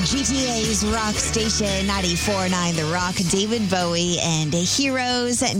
GTA's rock station 94.9 The Rock, David Bowie and Heroes at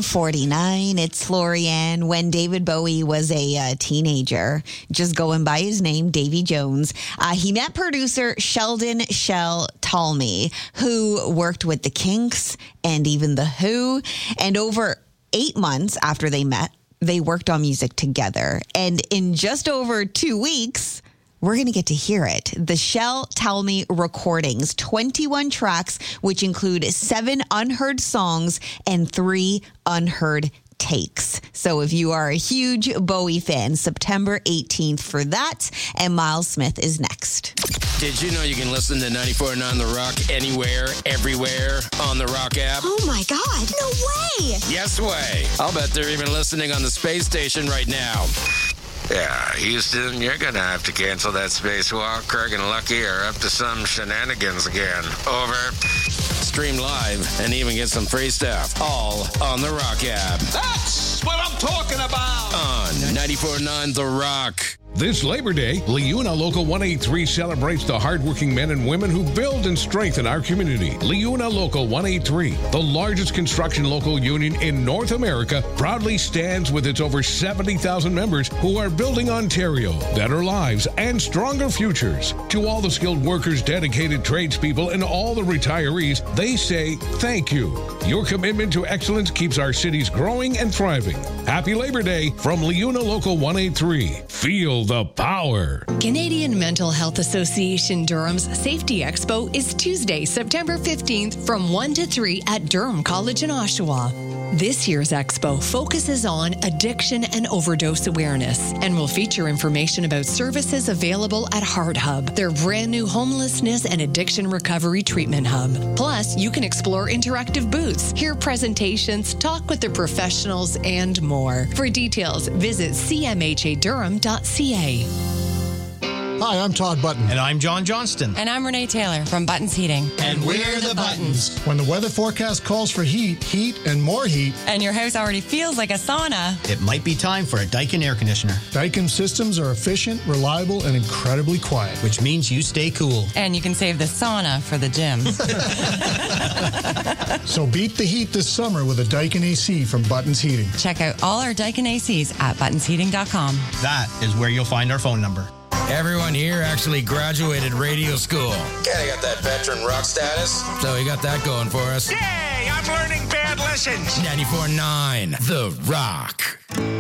9:49. It's Lorianne. When David Bowie was a teenager, just going by his name, Davy Jones, he met producer Sheldon Shell Talmy, who worked with the Kinks and even the Who. And over 8 months after they met, they worked on music together. And in just over 2 weeks, we're going to get to hear it. The Shell Talmy recordings, 21 tracks, which include 7 unheard songs and 3 unheard takes. So if you are a huge Bowie fan, September 18th for that. And Miles Smith is next. Did you know you can listen to 94.9 The Rock anywhere, everywhere on the Rock app? Oh my God, no way! Yes way. I'll bet they're even listening on the space station right now. Yeah, Houston, you're gonna have to cancel that spacewalk. Craig and Lucky are up to some shenanigans again. Over. Stream live and even get some free stuff. All on the Rock app. That's what I'm talking about! On 94.9 The Rock. This Labor Day, Liuna Local 183 celebrates the hardworking men and women who build and strengthen our community. Liuna Local 183, the largest construction local union in North America, proudly stands with its over 70,000 members who are building Ontario, better lives, and stronger futures. To all the skilled workers, dedicated tradespeople, and all the retirees, they say thank you. Your commitment to excellence keeps our cities growing and thriving. Happy Labor Day from Liuna Local 183. Feel the power. Canadian Mental Health Association Durham's Safety Expo is Tuesday, September 15th from 1 to 3 at Durham College in Oshawa. This year's expo focuses on addiction and overdose awareness and will feature information about services available at Heart Hub, their brand new homelessness and addiction recovery treatment hub. Plus, you can explore interactive booths, hear presentations, talk with the professionals, and more. For details, visit cmhadurham.ca. Hi, I'm Todd Button. And I'm John Johnston. And I'm Renee Taylor from Buttons Heating. And we're the Buttons. When the weather forecast calls for heat, and more heat, and your house already feels like a sauna, it might be time for a Daikin air conditioner. Daikin systems are efficient, reliable, and incredibly quiet. Which means you stay cool. And you can save the sauna for the gym. So beat the heat this summer with a Daikin AC from Buttons Heating. Check out all our Daikin ACs at buttonsheating.com. That is where you'll find our phone number. Everyone here actually graduated radio school. Yeah, I got that veteran rock status. So you got that going for us. Yay! I'm learning bad lessons. 94.9 The Rock.